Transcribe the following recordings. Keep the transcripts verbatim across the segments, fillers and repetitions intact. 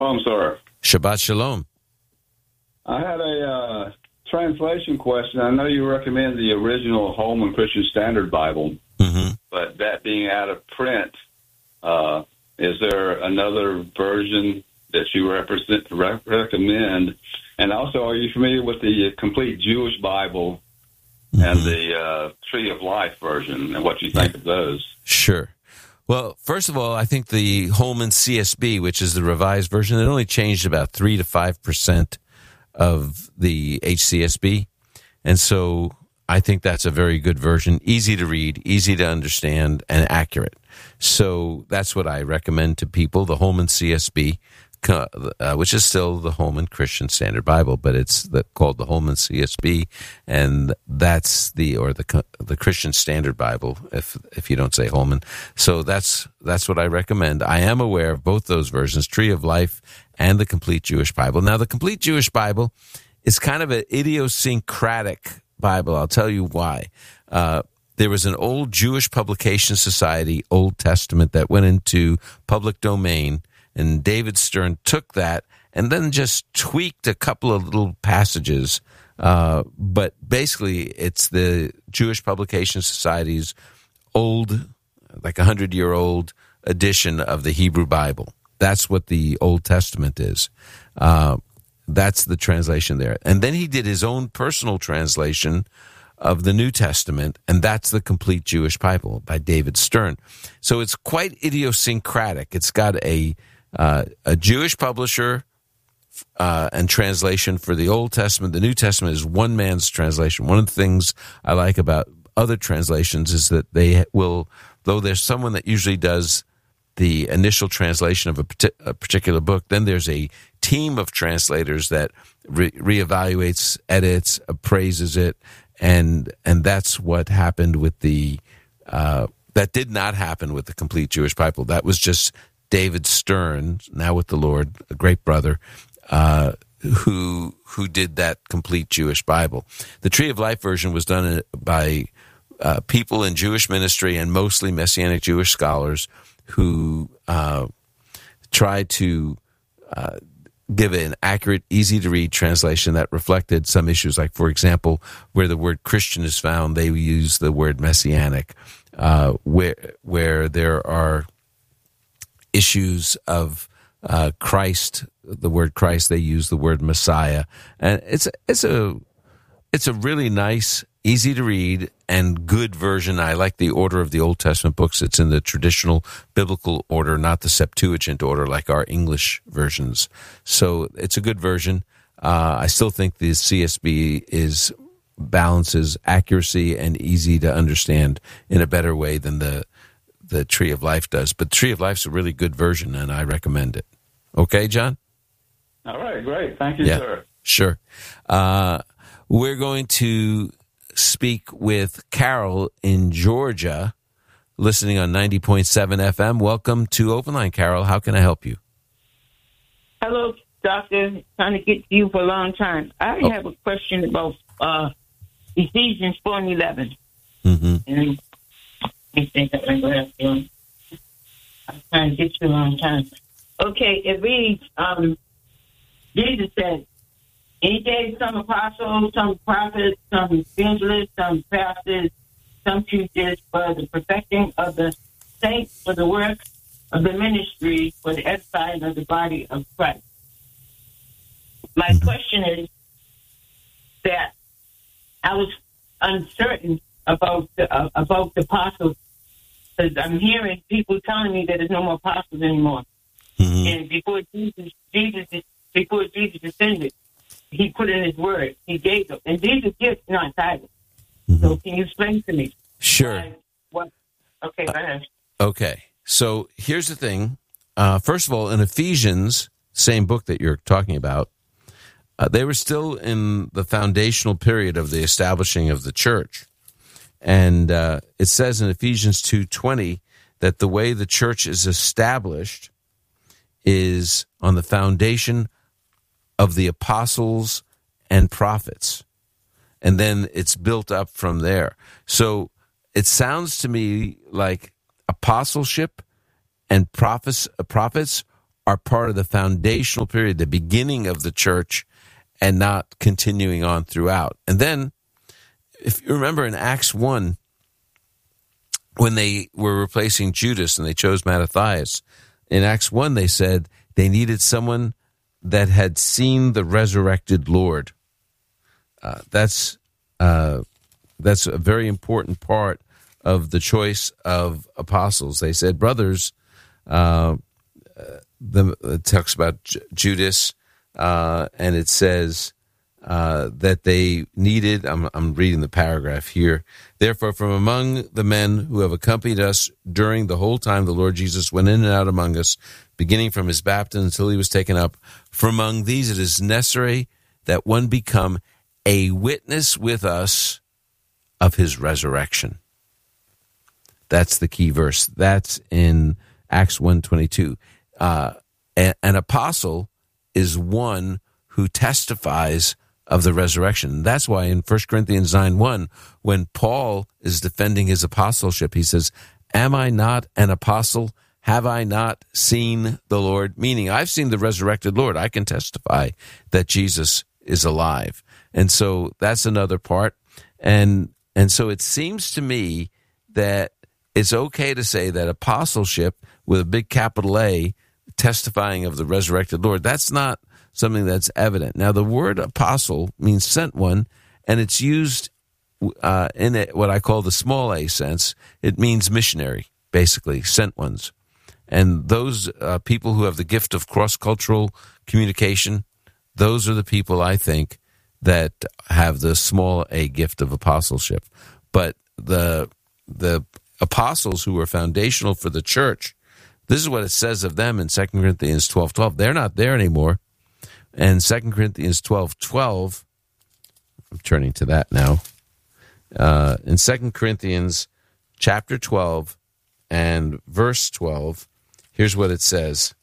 Oh, I'm sorry. Shabbat Shalom. I had a uh, translation question. I know you recommend the original Holman Christian Standard Bible, Mm-hmm. but that being out of print, uh, is there another version that you represent, re- recommend? And also, are you familiar with the Complete Jewish Bible mm-hmm. and the uh, Tree of Life version, and what you think yeah. of those? Sure. Well, first of all, I think the Holman C S B, which is the revised version, it only changed about three to five percent of the H C S B. And so I think that's a very good version, easy to read, easy to understand, and accurate. So that's what I recommend to people, the Holman C S B, uh, which is still the Holman Christian Standard Bible, but it's the, called the Holman C S B, and that's the, or the the Christian Standard Bible, if if you don't say Holman. So that's that's what I recommend. I am aware of both those versions, Tree of Life and the Complete Jewish Bible. Now, the Complete Jewish Bible is kind of an idiosyncratic Bible. I'll tell you why. Uh, there was an old Jewish publication society, Old Testament, that went into public domain, and David Stern took that and then just tweaked a couple of little passages. Uh, but basically, it's the Jewish Publication Society's old, like a hundred-year-old edition of the Hebrew Bible. That's what the Old Testament is. Uh, that's the translation there. And then he did his own personal translation of the New Testament, and that's the Complete Jewish Bible by David Stern. So it's quite idiosyncratic. It's got a uh, a Jewish publisher uh, and translation for the Old Testament. The New Testament is one man's translation. One of the things I like about other translations is that they will, though there's someone that usually does the initial translation of a, a particular book, then there's a team of translators that re- reevaluates, edits, appraises it, and and that's what happened with the uh, that did not happen with the Complete Jewish Bible. That was just David Stern, now with the Lord, a great brother, uh, who who did that Complete Jewish Bible. The Tree of Life version was done by uh, people in Jewish ministry and mostly Messianic Jewish scholars who uh, tried to uh, give an accurate, easy-to-read translation that reflected some issues. Like, for example, where the word Christian is found, they use the word Messianic. Uh, where where there are issues of uh, Christ, the word Christ, they use the word Messiah, and it's it's a it's a really nice, easy to read and good version. I like the order of the Old Testament books. It's in the traditional biblical order, not the Septuagint order like our English versions. So it's a good version. Uh, I still think the C S B is balances accuracy and easy to understand in a better way than the the Tree of Life does. But Tree of Life's a really good version, and I recommend it. Okay, John? All right, great. Thank you, yeah, sir. Sure. Uh, we're going to speak with Carol in Georgia, listening on ninety point seven F M. Welcome to Open Line, Carol. How can I help you? Hello, Doctor. Trying to get to you for a long time. I oh. have a question about uh, Ephesians four and eleven. Mm-hmm. And I think I'm going to I'm trying to get you a long time. Okay, it reads, um, Jesus said, He gave some apostles, some prophets, some evangelists, some pastors, some teachers for the perfecting of the saints, for the work of the ministry, for the edifying of the body of Christ. My mm-hmm. question is that I was uncertain about the, uh, about the apostles, because I'm hearing people telling me that there's no more apostles anymore. Mm-hmm. And before Jesus, Jesus, before Jesus ascended, He put in His word. He gave them. And these are gifts, not titles. Mm-hmm. So can you explain to me? Sure. Why, what? Okay, go ahead. Uh, okay. So here's the thing. Uh, first of all, in Ephesians, same book that you're talking about, uh, they were still in the foundational period of the establishing of the church. And uh, it says in Ephesians two twenty that the way the church is established is on the foundation of the apostles and prophets. And then it's built up from there. So it sounds to me like apostleship and prophets, prophets are part of the foundational period, the beginning of the church, and not continuing on throughout. And then, if you remember in Acts one, when they were replacing Judas and they chose Mattathias, in Acts one they said they needed someone that had seen the resurrected Lord. Uh, that's uh, that's a very important part of the choice of apostles. They said, brothers, uh, the, it talks about J- Judas, uh, and it says uh, that they needed, I'm, I'm reading the paragraph here, therefore from among the men who have accompanied us during the whole time the Lord Jesus went in and out among us, beginning from his baptism until he was taken up, from among these it is necessary that one become a witness with us of his resurrection. That's the key verse. That's in Acts one twenty-two. Uh, a, an apostle is one who testifies of the resurrection. That's why in First Corinthians nine one, when Paul is defending his apostleship, he says, am I not an apostle? Have I not seen the Lord? Meaning, I've seen the resurrected Lord. I can testify that Jesus is alive. And so that's another part. And and so it seems to me that it's okay to say that apostleship with a big capital A, testifying of the resurrected Lord, that's not something that's evident. Now, the word apostle means sent one, and it's used uh, in a, what I call the small a sense. It means missionary, basically, sent ones. And those uh, people who have the gift of cross-cultural communication, those are the people, I think, that have the small a gift of apostleship. But the the apostles who were foundational for the church, this is what it says of them in Second Corinthians twelve twelve. They're not there anymore. And Second Corinthians twelve twelve, I'm turning to that now. Uh, in Second Corinthians chapter twelve and verse twelve, here's what it says.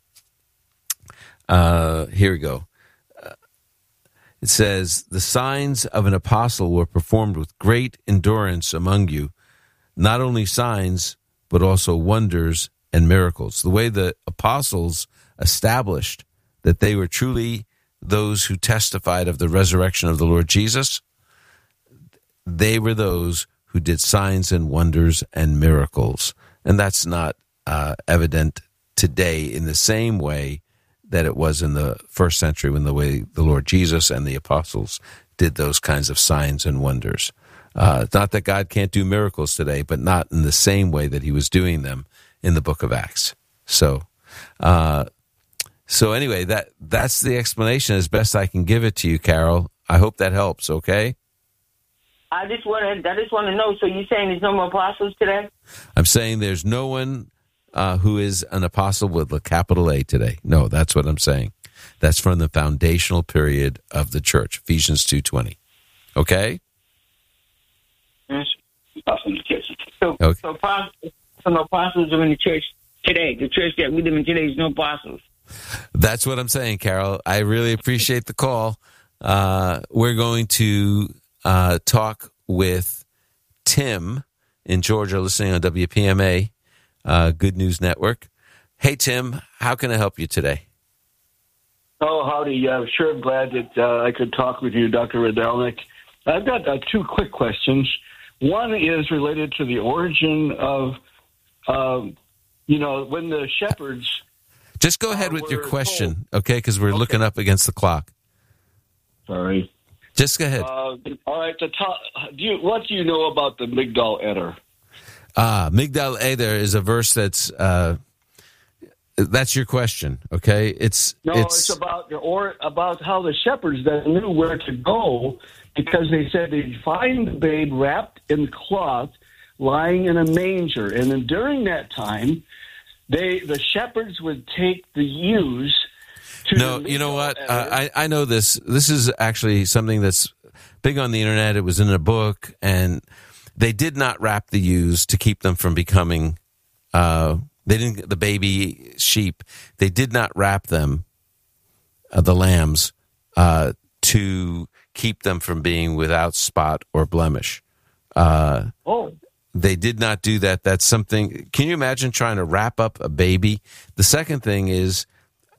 Uh, here we go. It says, the signs of an apostle were performed with great endurance among you, not only signs, but also wonders and miracles. The way the apostles established that they were truly those who testified of the resurrection of the Lord Jesus, they were those who did signs and wonders and miracles. And that's not uh, evident today in the same way that it was in the first century when the way the Lord Jesus and the apostles did those kinds of signs and wonders. Uh, it's not that God can't do miracles today, but not in the same way that he was doing them in the book of Acts. So, uh, so anyway, that that's the explanation as best I can give it to you, Carol. I hope that helps, okay? I just want to I just want to know, so you're saying there's no more apostles today? I'm saying there's no one Uh, who is an apostle with a capital A today. No, that's what I'm saying. That's from the foundational period of the church, Ephesians two twenty. Okay? So, okay. so, apostles, so no apostles are in the church today. The church that we live in today is no apostles. That's what I'm saying, Carol. I really appreciate the call. Uh, we're going to uh, talk with Tim in Georgia, listening on W P M A. Uh, Good News Network. Hey, Tim, how can I help you today? Oh, howdy. Uh, sure, I'm glad that uh, I could talk with you, Doctor Rydelnik. I've got uh, two quick questions. One is related to the origin of, um, you know, when the shepherds... Just go ahead uh, with your question, told. okay, because we're okay. looking up against the clock. Sorry. Just go ahead. Uh, all right. The top, do you, what do you know about the Migdal Eder? Ah, Migdal Eder is a verse that's uh, that's your question, okay? It's no, it's, it's about the or about how the shepherds then knew where to go because they said they'd find the babe wrapped in cloth, lying in a manger, and then during that time, they the shepherds would take the ewes. To no, you know what? Uh, I I know this. This is actually something that's big on the internet. It was in a book, and they did not wrap the ewes to keep them from becoming, uh, they didn't, the baby sheep, they did not wrap them, uh, the lambs, uh, to keep them from being without spot or blemish. Uh, oh. They did not do that. That's something, can you imagine trying to wrap up a baby? The second thing is,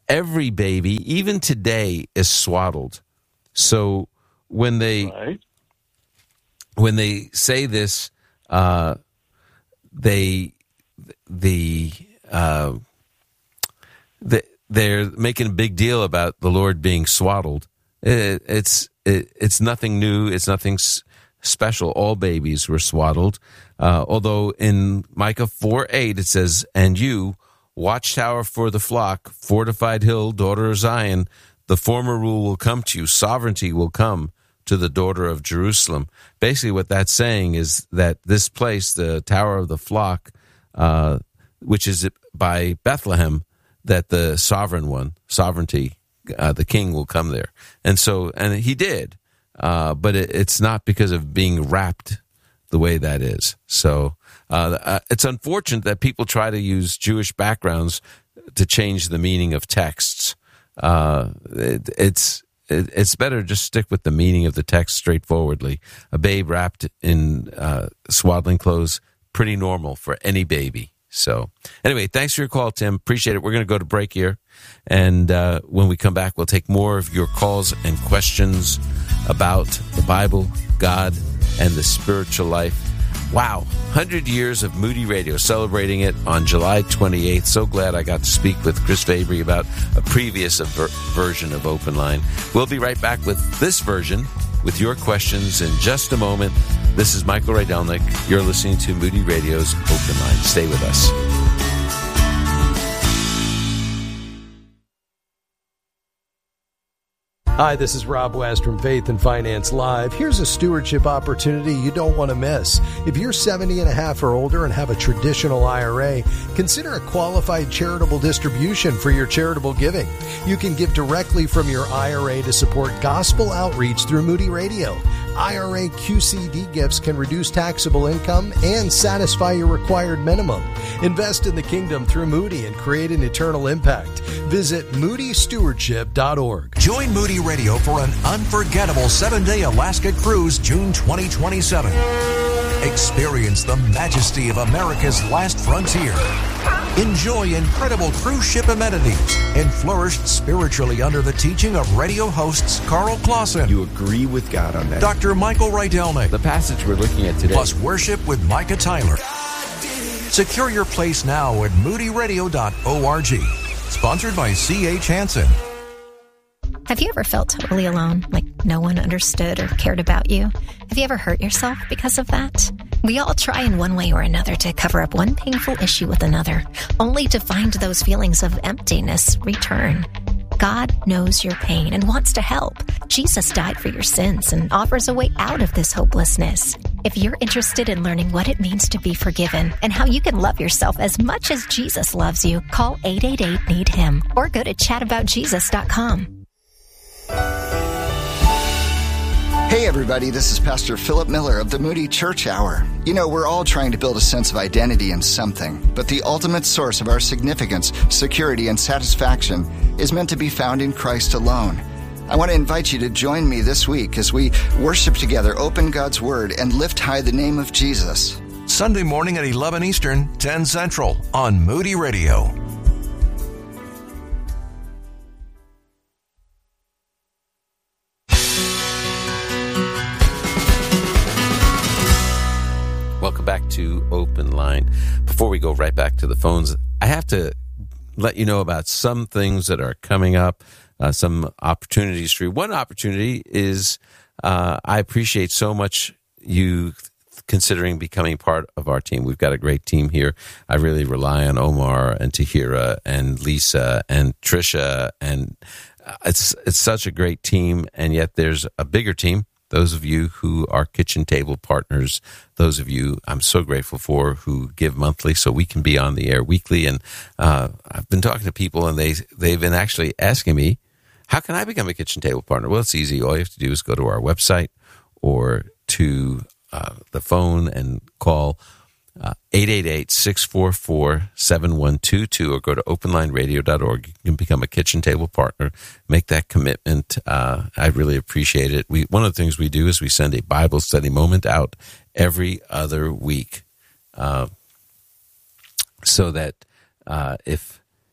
every baby, even today, is swaddled. So when they Right. when they say this, uh, they the uh, the they're making a big deal about the Lord being swaddled. It, it's it, it's nothing new. It's nothing s- special. All babies were swaddled. Uh, although in Micah four eight it says, "And you, watchtower for the flock, fortified hill, daughter of Zion, the former rule will come to you. Sovereignty will come to the daughter of Jerusalem." Basically, what that's saying is that this place, the Tower of the Flock, uh, which is by Bethlehem, that the sovereign one, sovereignty, uh, the king will come there. And so, and he did, uh, but it, it's not because of being wrapped the way that is. So uh, uh, it's unfortunate that people try to use Jewish backgrounds to change the meaning of texts. Uh, it, it's it, it's better just stick with the meaning of the text straightforwardly. A babe wrapped in uh, swaddling clothes, pretty normal for any baby. So anyway, thanks for your call, Tim. Appreciate it. We're going to go to break here. And uh, when we come back, we'll take more of your calls and questions about the Bible, God, and the spiritual life. Wow, one hundred years of Moody Radio, celebrating it on July twenty-eighth. So glad I got to speak with Chris Fabry about a previous ver- version of Open Line. We'll be right back with this version with your questions in just a moment. This is Michael Rydelnik. You're listening to Moody Radio's Open Line. Stay with us. Hi, this is Rob West from Faith and Finance Live. Here's a stewardship opportunity you don't want to miss. If you're seventy and a half or older and have a traditional I R A, consider a qualified charitable distribution for your charitable giving. You can give directly from your I R A to support gospel outreach through Moody Radio. I R A Q C D gifts can reduce taxable income and satisfy your required minimum. Invest in the kingdom through Moody and create an eternal impact. Visit moody stewardship dot org. Join Moody Radio for an unforgettable seven-day Alaska cruise June twenty twenty-seven. Experience the majesty of America's last frontier. Enjoy incredible cruise ship amenities and flourish spiritually under the teaching of radio hosts Carl Clausen. You agree with God on that. Doctor Michael Rydelnik. The passage we're looking at today. Plus worship with Micah Tyler. Secure your place now at moody radio dot org. Sponsored by C H Hansen. Have you ever felt totally alone, like no one understood or cared about you? Have you ever hurt yourself because of that? We all try in one way or another to cover up one painful issue with another, only to find those feelings of emptiness return. God knows your pain and wants to help. Jesus died for your sins and offers a way out of this hopelessness. If you're interested in learning what it means to be forgiven and how you can love yourself as much as Jesus loves you, call eight eight eight, need him or go to chat about jesus dot com. Hey everybody, this is Pastor Philip Miller of the Moody Church Hour. You know, we're all trying to build a sense of identity in something, but the ultimate source of our significance, security, and satisfaction is meant to be found in Christ alone. I want to invite you to join me this week as we worship together, open God's Word, and lift high the name of Jesus. Sunday morning at eleven Eastern, ten Central on Moody Radio. Welcome back to Open Line. Before we go right back to the phones, I have to let you know about some things that are coming up, uh, some opportunities for you. One opportunity is uh, I appreciate so much you considering becoming part of our team. We've got a great team here. I really rely on Omar and Tahira and Lisa and Trisha, and it's it's such a great team, and yet there's a bigger team. Those of you who are kitchen table partners, those of you I'm so grateful for who give monthly so we can be on the air weekly. And uh, I've been talking to people, and they, they've been actually asking me, how can I become a kitchen table partner? Well, it's easy. All you have to do is go to our website or to uh, the phone and call uh, eight eight eight, six four four, seven one two two or go to open line radio dot org. You can become a kitchen table partner, make that commitment. Uh, I really appreciate it. We One of the things we do is we send a Bible study moment out every other week uh, so that uh, if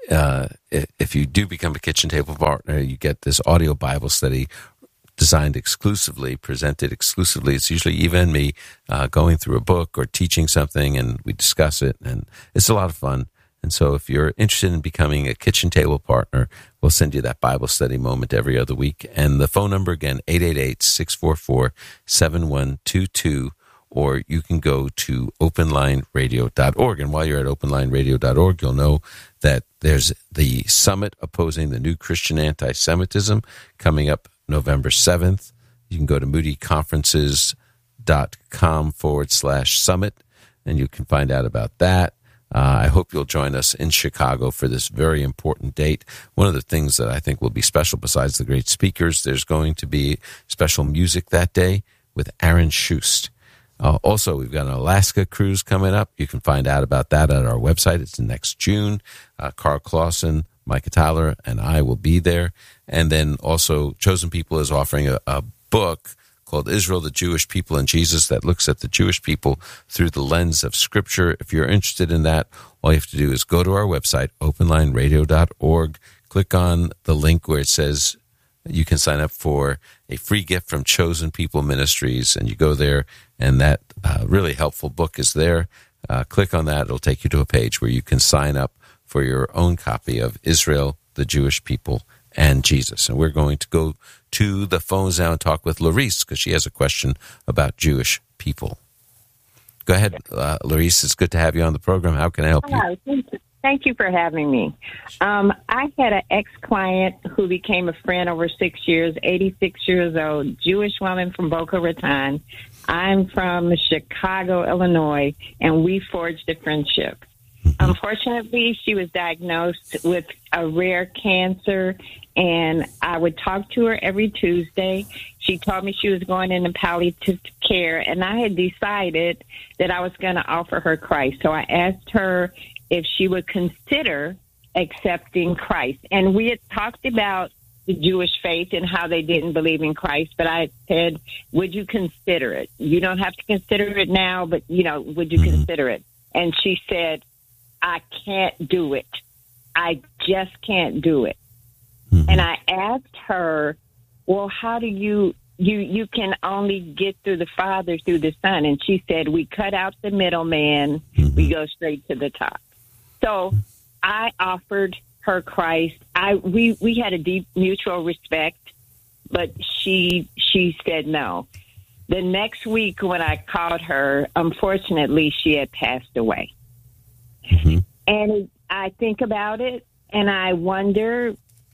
uh, if you do become a kitchen table partner, you get this audio Bible study designed exclusively, presented exclusively. It's usually Eva and me uh, going through a book or teaching something, and we discuss it, and it's a lot of fun. And so if you're interested in becoming a kitchen table partner, we'll send you that Bible study moment every other week. And the phone number again, eight eight eight, six four four, seven one two two, or you can go to open line radio dot org. And while you're at open line radio dot org, you'll know that there's the summit opposing the new Christian anti-Semitism coming up November seventh. You can go to moody conferences dot com forward slash summit, and you can find out about that. Uh, I hope you'll join us in Chicago for this very important date. One of the things that I think will be special, besides the great speakers, there's going to be special music that day with Aaron Schust. Uh, also, we've got an Alaska cruise coming up. You can find out about that at our website. It's next June. Uh, Carl Clausen, Micah Tyler, and I will be there. And then also, Chosen People is offering a, a book called Israel, the Jewish People and Jesus, that looks at the Jewish people through the lens of Scripture. If you're interested in that, all you have to do is go to our website, open line radio dot org, click on the link where it says you can sign up for a free gift from Chosen People Ministries, and you go there, and that uh, really helpful book is there. Uh, click on that. It'll take you to a page where you can sign up for your own copy of Israel, the Jewish People, and Jesus. And we're going to go to the phones now and talk with Larice, because she has a question about Jewish people. Go ahead, uh, Larice. It's good to have you on the program. How can I help you? Hi, thank you. Thank you for having me. Um, I had an ex-client who became a friend over six years, eighty-six years old, Jewish woman from Boca Raton. I'm from Chicago, Illinois, and we forged a friendship. Unfortunately, she was diagnosed with a rare cancer, and I would talk to her every Tuesday. She told me she was going into palliative care, and I had decided that I was going to offer her Christ. So I asked her if she would consider accepting Christ. And we had talked about the Jewish faith and how they didn't believe in Christ, but I said, would you consider it? You don't have to consider it now, but, you know, would you consider it? And she said, I can't do it. I just can't do it. Mm-hmm. And I asked her, well, how do you, you, you can only get through the Father through the Son. And she said, we cut out the middleman. Mm-hmm. We go straight to the top. So I offered her Christ. I, we, we had a deep mutual respect, but she, she said no. The next week when I called her, unfortunately, she had passed away. Mm-hmm. And I think about it, and I wonder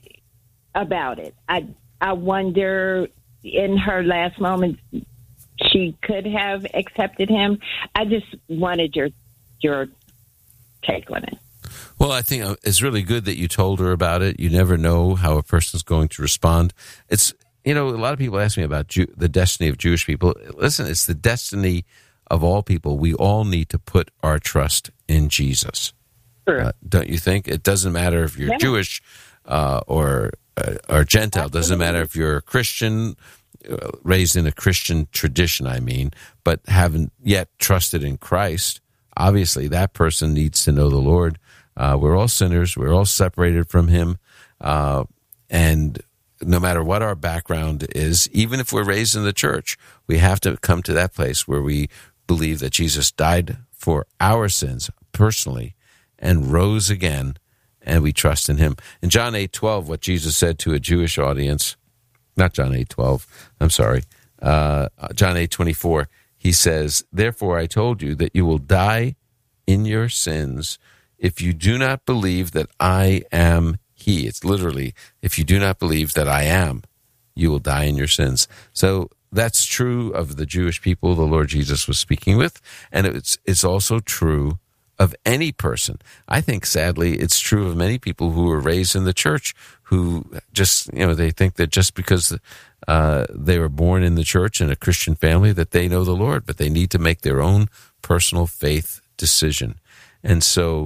about it. I I wonder, in her last moments, she could have accepted him. I just wanted your your take on it. Well, I think it's really good that you told her about it. You never know how a person's going to respond. It's, you know, a lot of people ask me about Jew, the destiny of Jewish people. Listen, it's the destiny of all people. We all need to put our trust in Jesus. Sure. Uh, don't you think? It doesn't matter if you're yeah. Jewish uh, or uh, or Gentile. It doesn't matter if you're a Christian, uh, raised in a Christian tradition, I mean, but haven't yet trusted in Christ. Obviously, that person needs to know the Lord. Uh, we're all sinners. We're all separated from Him. Uh, and no matter what our background is, even if we're raised in the church, we have to come to that place where we believe that Jesus died for our sins personally and rose again, and we trust in Him. In John eight twelve, what Jesus said to a Jewish audience, not John eight twelve, I'm sorry, uh, John eight twenty-four, He says, therefore I told you that you will die in your sins if you do not believe that I am He. It's literally, if you do not believe that I am, you will die in your sins. So that's true of the Jewish people the Lord Jesus was speaking with, and it's it's also true of any person. I think, sadly, it's true of many people who were raised in the church who just, you know, they think that just because uh, they were born in the church in a Christian family that they know the Lord, but they need to make their own personal faith decision. And so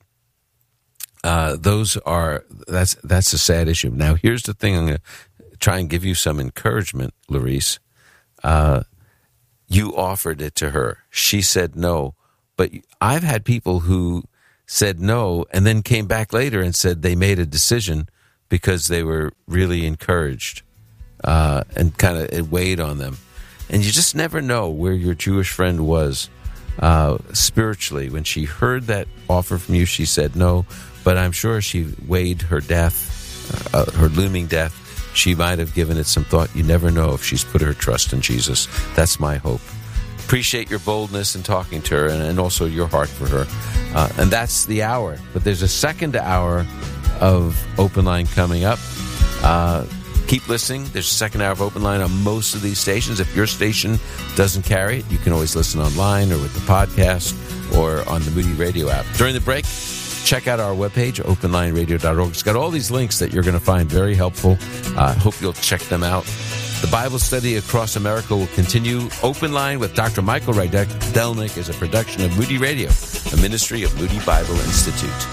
uh, those are, that's, that's a sad issue. Now, here's the thing. I'm going to try and give you some encouragement, Larice. Uh, you offered it to her. She said no. But I've had people who said no, and then came back later and said they made a decision because they were really encouraged, uh, and kind of it weighed on them. And you just never know where your Jewish friend was uh, spiritually. When she heard that offer from you, she said no, but I'm sure she weighed her death, uh, her looming death. She might have given it some thought. You never know if she's put her trust in Jesus. That's my hope. Appreciate your boldness in talking to her, and, and also your heart for her. Uh, and that's the hour. But there's a second hour of Open Line coming up. Uh, keep listening. There's a second hour of Open Line on most of these stations. If your station doesn't carry it, you can always listen online or with the podcast or on the Moody Radio app. During the break, check out our webpage, open line radio dot org. It's got all these links that you're going to find very helpful. I uh, hope you'll check them out. The Bible study across America will continue. Open Line with Doctor Michael Rydelnik is a production of Moody Radio, a ministry of Moody Bible Institute.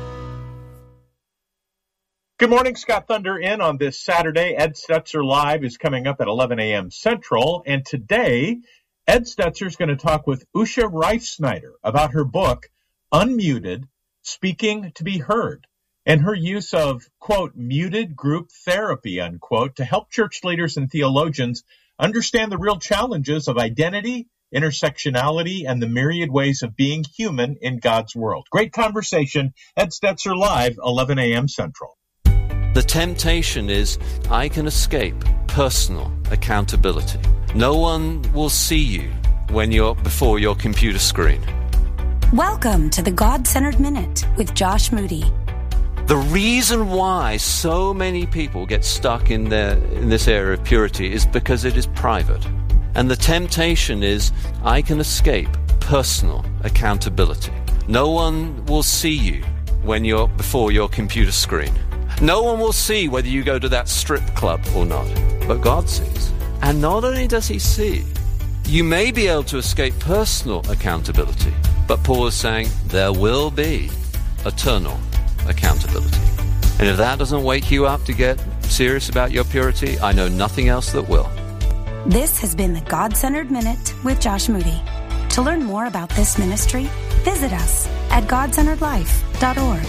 Good morning, Scott Thunder in on this Saturday. Ed Stetzer Live is coming up at eleven a.m. Central. And today, Ed Stetzer is going to talk with Usha Reifsnyder about her book, Unmuted, Speaking to be Heard, and her use of, quote, muted group therapy, unquote, to help church leaders and theologians understand the real challenges of identity, intersectionality, and the myriad ways of being human in God's world. Great conversation. Ed Stetzer Live, eleven a.m. Central. The temptation is I can escape personal accountability. No one will see you when you're before your computer screen. Welcome to the God-Centered Minute with Josh Moody. The reason why so many people get stuck in their in this area of purity is because it is private. And the temptation is I can escape personal accountability. No one will see you when you're before your computer screen. No one will see whether you go to that strip club or not. But God sees. And not only does he see, you may be able to escape personal accountability, but Paul is saying there will be eternal accountability. And if that doesn't wake you up to get serious about your purity, I know nothing else that will. This has been the God-Centered Minute with Josh Moody. To learn more about this ministry, visit us at god centered life dot org.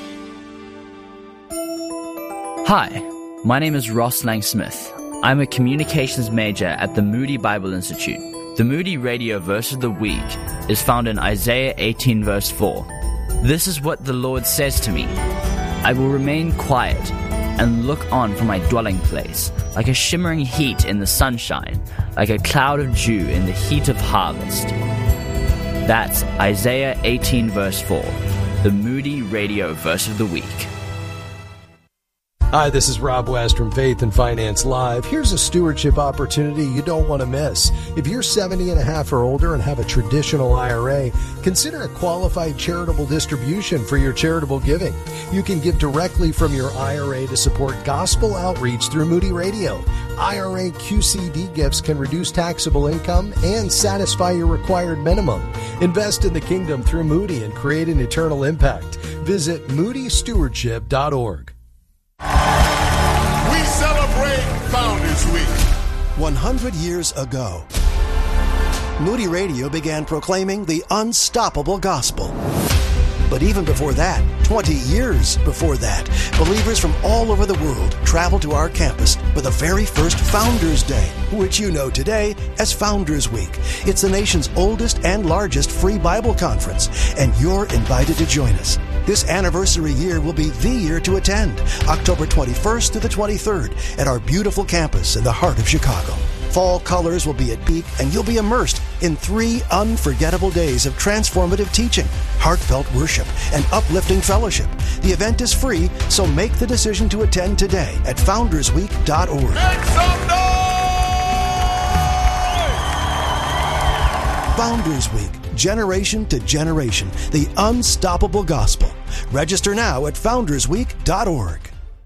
Hi, my name is Ross Lang-Smith. I'm a communications major at the Moody Bible Institute. The Moody Radio Verse of the Week is found in Isaiah eighteen, verse four. This is what the Lord says to me. I will remain quiet and look on from my dwelling place, like a shimmering heat in the sunshine, like a cloud of dew in the heat of harvest. That's Isaiah eighteen, verse four, the Moody Radio Verse of the Week. Hi, this is Rob West from Faith and Finance Live. Here's a stewardship opportunity you don't want to miss. If you're seventy and a half or older and have a traditional I R A, consider a qualified charitable distribution for your charitable giving. You can give directly from your I R A to support gospel outreach through Moody Radio. I R A Q C D gifts can reduce taxable income and satisfy your required minimum. Invest in the kingdom through Moody and create an eternal impact. Visit moody stewardship dot org. We celebrate Founders Week. one hundred years ago, Moody Radio began proclaiming the unstoppable gospel. But even before that, twenty years before that, believers from all over the world traveled to our campus for the very first Founders Day, which you know today as Founders Week. It's the nation's oldest and largest free Bible conference, and you're invited to join us. This anniversary year will be the year to attend, October twenty-first to the twenty-third, at our beautiful campus in the heart of Chicago. Fall colors will be at peak, and you'll be immersed in three unforgettable days of transformative teaching, heartfelt worship, and uplifting fellowship. The event is free, so make the decision to attend today at founders week dot org. Make some noise! Founders Week, generation to generation, the unstoppable gospel. Register now at founders week dot org.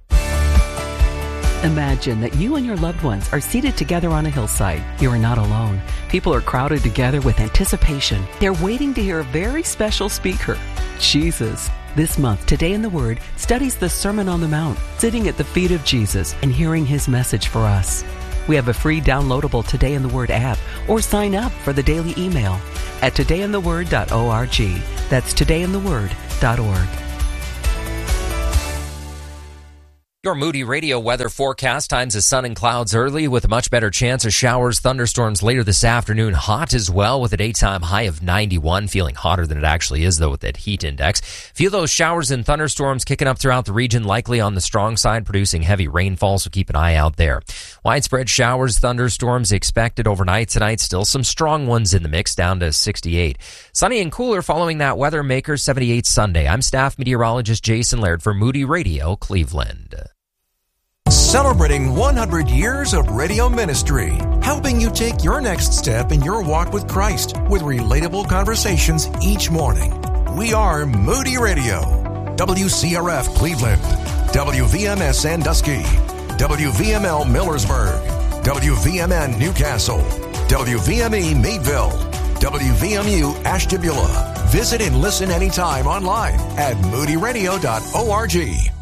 Imagine that you and your loved ones are seated together on a hillside. You are not alone. People are crowded together with anticipation. They're waiting to hear a very special speaker, Jesus. This month, Today in the Word studies the Sermon on the Mount, sitting at the feet of Jesus and hearing his message for us. We have a free downloadable Today in the Word app, or sign up for the daily email at today in the word dot org. That's today in the word dot org. Your Moody Radio weather forecast times is sun and clouds early with a much better chance of showers, thunderstorms later this afternoon. Hot as well with a daytime high of ninety-one, feeling hotter than it actually is though with that heat index. Feel those showers and thunderstorms kicking up throughout the region, likely on the strong side, producing heavy rainfall, so keep an eye out there. Widespread showers, thunderstorms expected overnight tonight. Still some strong ones in the mix, down to sixty-eight. Sunny and cooler following that weather maker, seventy-eight Sunday. I'm staff meteorologist Jason Laird for Moody Radio, Cleveland. Celebrating one hundred years of radio ministry, helping you take your next step in your walk with Christ with relatable conversations each morning. We are Moody Radio, W C R F Cleveland, W V M S Sandusky, W V M L Millersburg, W V M N Newcastle, W V M E Meadville, W V M U Ashtabula. Visit and listen anytime online at moody radio dot org.